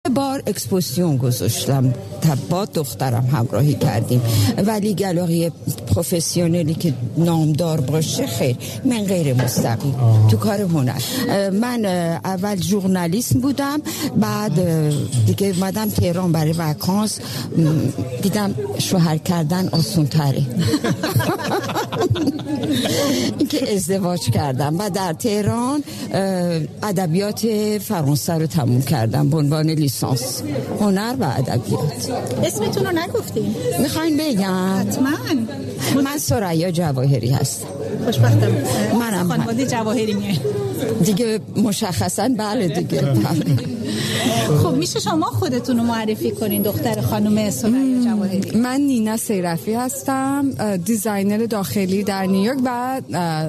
بار اکسپوزیون گذاشتم، با دخترم همراهی کردیم، ولی گالری پروفسیونلی که نامدار باشه خیر، من غیر مستقیم تو کار هنر. من اول ژورنالیست بودم، بعد دیگه اومدم تهران برای واکانس، دیدم شوهر کردن آسون تره که ازدواج کردم و در تهران ادبیات فرانسه رو تموم کردم به عنوان لیسانس هنر و ادبیات. اسمتون رو نگفتیم؟ میخواین بگم؟ حتما. من ثریا جواهری هستم. خوشبختم. منم خانواده جواهری میای دیگه، مشخصا بله دیگه. خب میشه شما خودتون رو معرفی کنین دختر خانم ثریا جواهری؟ من نینا سیرفی هستم، دیزاینر داخلی در نیویورک و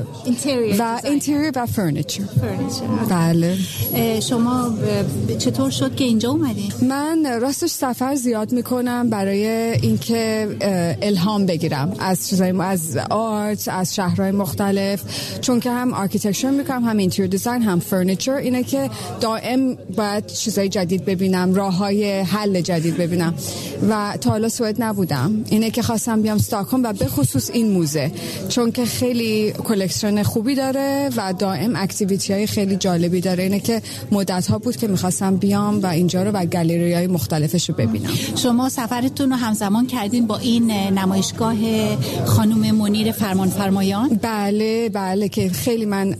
اینتریور و فرنیچر. بله. شما چطور شد که اینجا اومدین؟ من راستش سفر زیاد میکنم برای اینکه الهام بگیرم از چیزای، از آرت، از شهرهای مختلف، چون که هم آرکیتکچر میکنم، هم اینتریور دیزاین، هم فرنیچر. اینه که دائم باید چیزای جدید ببینم، راههای حل جدید ببینم و تا حالا سوئد نبودم. اینه که خواستم بیام استکهلم و به خصوص این موزه، چون که خیلی کلکشن خوبی داره و دائم اکتیویتی‌های خیلی جالبی داره. اینه که مدت‌ها بود که می‌خواستم بیام و اینجا رو و گالری‌های مختلفش رو ببینم. شما سفرتون رو همزمان کردین با این نمایشگاه خانم منیر فرمانفرمایان؟ بله که خیلی من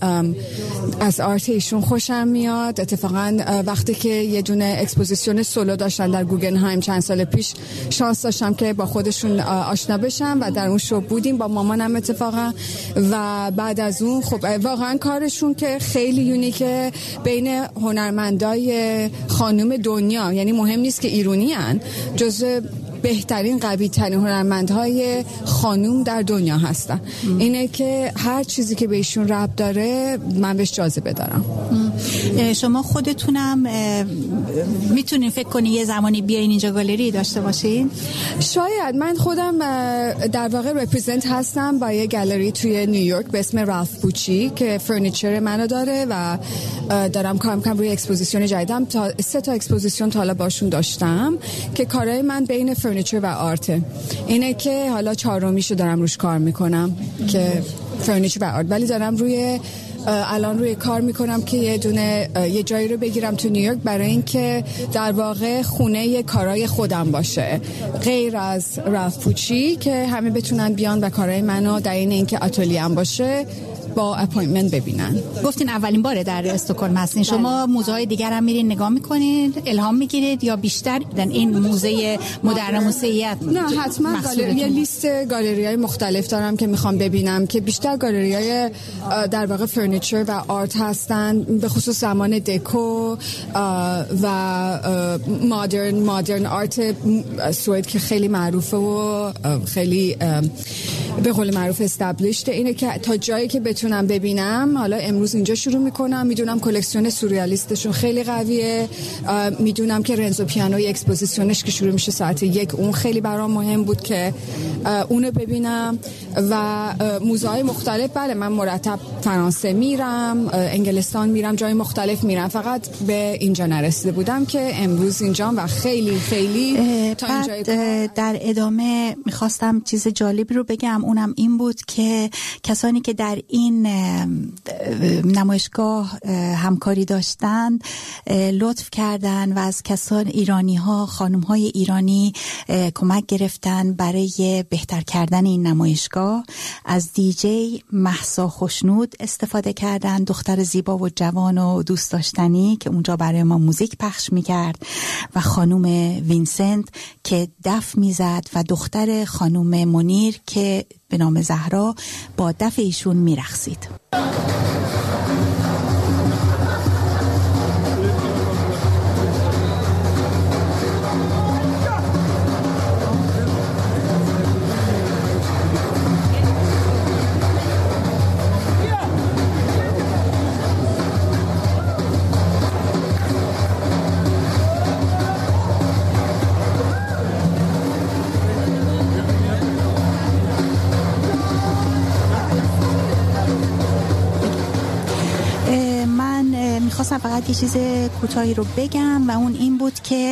از آرت ایشون خوشم میاد. اتفاقا وقتی که یه دونه اکسپوزیشن سولو داشتن در گوگنهایم چند سال پیش، شانس داشتم که با خودشون آشنا بشم و در اون شو بودیم با مامانم اتفاقا. و بعد از اون خب واقعا کارشون که خیلی یونیکه بین هنرمندای خانم دنیا، یعنی مهم نیست که ایرانی ان، جزو بهترین قوی ترین هنرمندهای خانوم در دنیا هستن. اینه که هر چیزی که بهشون ربط داره من بهش جاذبه دارم. شما خودتونم میتونین فکر کنین یه زمانی بیاین اینجا گالری داشته باشین؟ شاید. من خودم در واقع رپرزنت هستم با یه گالری توی نیویورک به اسم رالف بوچی که فرنیچر منو داره و دارم کار میکنم روی اکسپوزیشن جدیدم. 3 تا اکسپوزیشن تا حالا باشون داشتم که کارهای من بین فرنیچر و آرت. اینه که حالا 4میشو دارم روش کار میکنم که فرنیچر و آرت، ولی دارم الان روی کار میکنم که یه جایی رو بگیرم تو نیویورک برای اینکه در واقع خونه یه کارهای خودم باشه، غیر از رالف بوچی، که همه بتونن بیان و کارهای منو در اینکه اتلیه‌ام باشه با اپوینتمنت ببینن. گفتین اولین باره در استکهلم هستین. شما موزه های دیگر هم میرین نگاه میکنید، الهام میگیرید یا بیشتر در این موزه مدرن موسیقیت؟ نه حتما یه لیست گالری های مختلف دارم که میخوام ببینم که بیشتر گالری های در واقع فرنیچر و آرت هستن، به خصوص زمان دکو و مادرن آرت سوئد که خیلی معروفه و خیلی به قول معروف استابلیشته. اینه که تا جایی که بتونم ببینم، حالا امروز اینجا شروع میکنم، میدونم کلکسیون سوریالیستشون خیلی قویه، میدونم که رنزو پیانوی اکسپوزیشنش که شروع میشه ساعت 1، اون خیلی برام مهم بود که اونو ببینم. و موزه های مختلف، بله من مرتب فرانسه میرم، انگلستان میرم، جای مختلف میرم، فقط به اینجا نرسیده بودم که امروز اینجا و خیلی تا اینجا. در ادامه میخواستم چیز جالبی رو بگم، اونم این بود که کسانی که در این نمایشگاه همکاری داشتند لطف کردن و از کسان ایرانی ها، خانم های ایرانی کمک گرفتن برای بهتر کردن این نمایشگاه. از دیجی مهسا خوشنود استفاده کردن، دختر زیبا و جوان و دوست داشتنی که اونجا برای ما موزیک پخش میکرد، و خانم وینسنت که دف میزد و دختر خانم منیر که به نام زهرا با دف ایشون میرقصید. خواستم فقط یه چیز کوتاهی رو بگم و اون این بود که